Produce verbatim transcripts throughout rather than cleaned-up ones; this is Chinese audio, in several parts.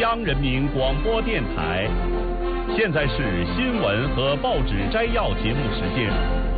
央人民广播电台。现在是新闻和报纸摘要节目时间。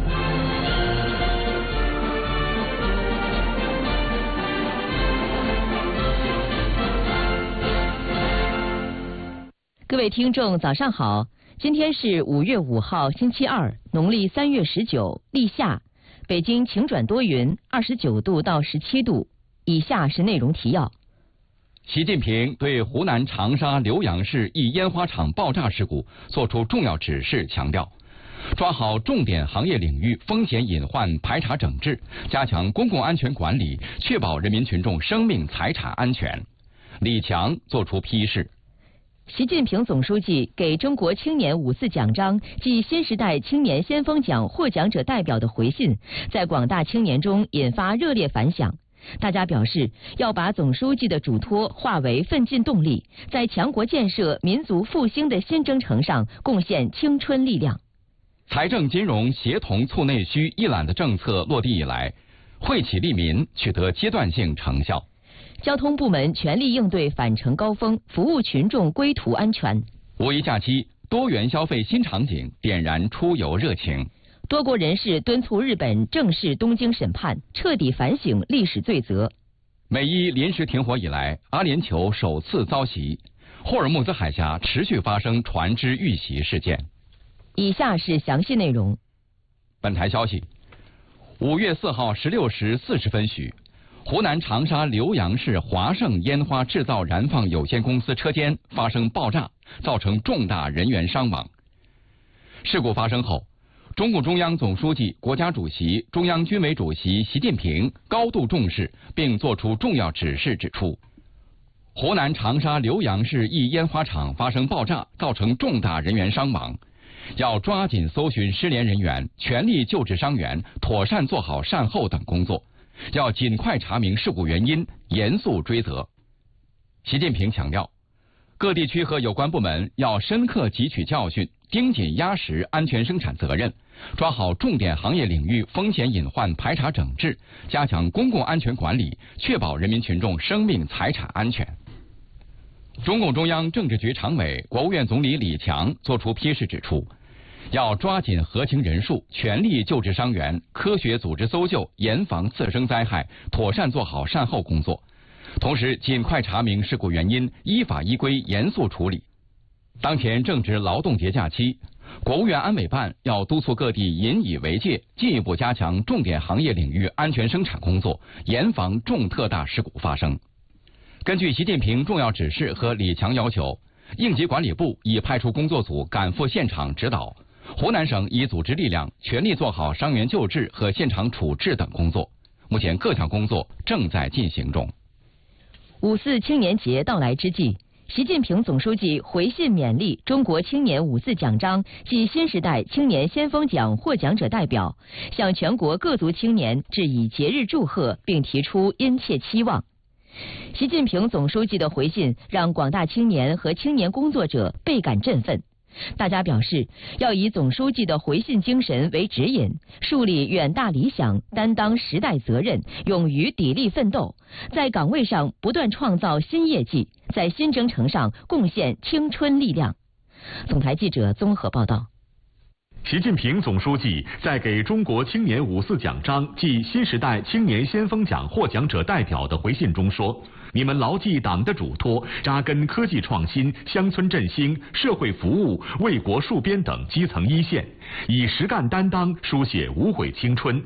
各位听众，早上好！今天是五月五号，星期二，农历三月十九，立夏。北京晴转多云，二十九度到十七度。以下是内容提要。 习近平对湖南长沙浏阳市一烟花厂爆炸事故作出重要指示，强调抓好重点行业领域风险隐患排查整治，加强公共安全管理，确保人民群众生命财产安全。李强作出批示。 习近平总书记给中国青年五四奖章暨新时代青年先锋奖获奖者代表的回信，在广大青年中引发热烈反响。大家表示，要把总书记的嘱托化为奋进动力，在强国建设、民族复兴的新征程上贡献青春力量。 财政金融协同促内需一揽的政策落地以来，惠企利民取得阶段性成效。 交通部门全力应对返程高峰，服务群众归途安全。 五一假期，多元消费新场景点燃出游热情。 多国人士敦促日本正视东京审判，彻底反省历史罪责。 美伊临时停火以来，阿联酋首次遭袭，霍尔木兹海峡持续发生船只遇袭事件。 以下是详细内容。 本台消息，五月四号十六时四十分许，湖南长沙浏阳市华盛烟花制造燃放有限公司车间发生爆炸，造成重大人员伤亡。事故发生后，中共中央总书记、国家主席、中央军委主席习近平高度重视，并作出重要指示，指出，湖南长沙浏阳市一烟花厂发生爆炸，造成重大人员伤亡，要抓紧搜寻失联人员，全力救治伤员，妥善做好善后等工作，要尽快查明事故原因，严肃追责。习近平强调，各地区和有关部门要深刻汲取教训，盯紧压实安全生产责任，抓好重点行业领域风险隐患排查整治，加强公共安全管理，确保人民群众生命财产安全。中共中央政治局常委、国务院总理李强作出批示，指出，要抓紧核情人数，全力救治伤员，科学组织搜救，严防次生灾害，妥善做好善后工作，同时尽快查明事故原因，依法依规严肃处理。当前正值劳动节假期，国务院安委办要督促各地引以为戒，进一步加强重点行业领域安全生产工作，严防重特大事故发生。根据习近平重要指示和李强要求，应急管理部已派出工作组赶赴现场指导，湖南省已组织力量全力做好伤员救治和现场处置等工作。目前各项工作正在进行中。 五四青年节到来之际，习近平总书记回信勉励中国青年五四奖章暨新时代青年先锋奖获奖者代表，向全国各族青年致以节日祝贺，并提出殷切期望。习近平总书记的回信让广大青年和青年工作者倍感振奋。大家表示，要以总书记的回信精神为指引，树立远大理想，担当时代责任，勇于砥砺奋斗，在岗位上不断创造新业绩，在新征程上贡献青春力量。总台记者综合报道。 习近平总书记在给中国青年五四奖章暨新时代青年先锋奖获奖者代表的回信中说，你们牢记党的嘱托，扎根科技创新、乡村振兴、社会服务、为国戍边等基层一线，以实干担当书写无悔青春，